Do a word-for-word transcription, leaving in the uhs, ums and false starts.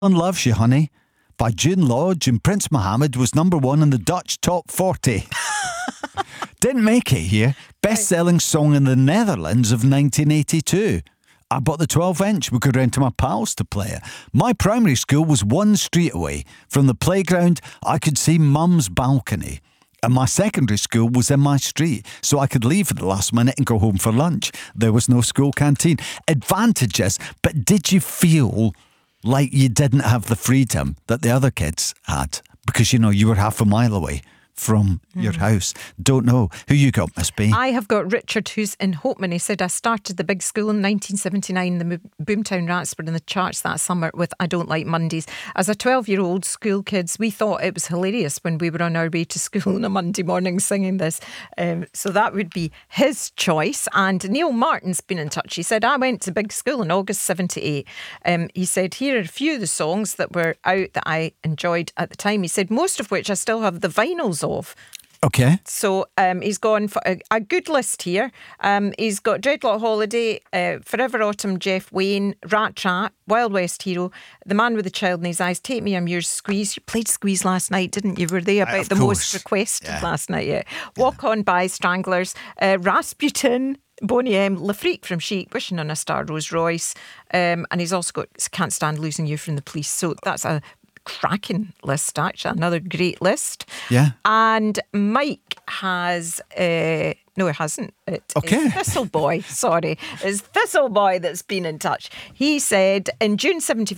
One Loves You, Honey by June Lodge and Prince Mohammed was number one in the Dutch top forty. Didn't make it here. Best-selling song in the Netherlands of nineteen eighty-two. I bought the twelve inch. We could rent to my pals to play it. My primary school was one street away. From the playground, I could see Mum's balcony. And my secondary school was in my street, so I could leave at the last minute and go home for lunch. There was no school canteen. Advantages, but did you feel like you didn't have the freedom that the other kids had? Because, you know, you were half a mile away from mm. your house. Don't know. Who you got, Miss B? I have got Richard, who's in Hopeman. He said, I started the big school in nineteen seventy-nine. The Boomtown Rats were in the charts that summer with I Don't Like Mondays. As a twelve-year-old school kids, we thought it was hilarious when we were on our way to school on a Monday morning singing this. Um, so that would be his choice. And Neil Martin's been in touch. He said, I went to big school in August seventy-eight. Um, he said, here are a few of the songs that were out that I enjoyed at the time. He said, most of which I still have the vinyls of. Okay. So um, he's gone for a, a good list here. Um, he's got Dreadlock Holiday, uh, Forever Autumn, Jeff Wayne, Rat Trap, Wild West Hero, The Man with the Child in His Eyes, Take Me, I'm Yours, Squeeze. You played Squeeze last night, didn't you? Were they about uh, the course. most requested yeah. last night? Yeah. Walk yeah. On By, Stranglers, uh, Rasputin, Boney M, Le Freak from Chic, Wishing on a Star, Rose Royce, um, and he's also got Can't Stand Losing You from the Police. So that's a cracking list, actually. Another great list. Yeah. And Mike has uh, no, it hasn't. It okay. is Thistle Boy. Sorry, it's Thistle Boy that's been in touch. He said in June seventy-five.